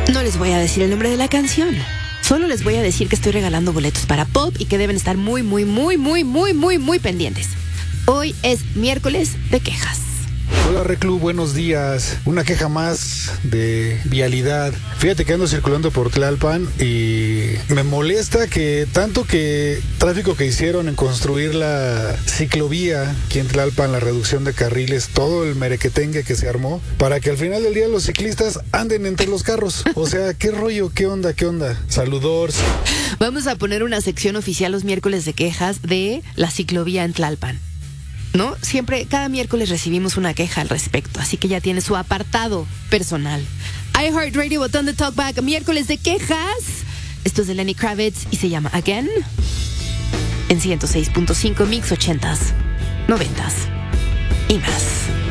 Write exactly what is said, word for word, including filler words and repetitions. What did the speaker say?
No les voy a decir el nombre de la canción. Solo les voy a decir que estoy regalando boletos para Pop y que deben estar muy, muy, muy, muy, muy, muy, muy pendientes. Hoy es miércoles de quejas. Hola Reclu, buenos días. Una queja más de vialidad. Fíjate que ando circulando por Tlalpan y me molesta que tanto que tráfico que hicieron en construir la ciclovía aquí en Tlalpan, la reducción de carriles, todo el merequetengue que se armó, para que al final del día los ciclistas anden entre los carros. O sea, ¿qué rollo? ¿Qué onda? ¿Qué onda? Saludors. Vamos a poner una sección oficial los miércoles de quejas de la ciclovía en Tlalpan, ¿no? Siempre, cada miércoles recibimos una queja al respecto, así que ya tiene su apartado personal. iHeartRadio, botón de talkback, miércoles de quejas. Esto es de Lenny Kravitz y se llama Again. En ciento seis punto cinco Mix ochentas, noventas y más.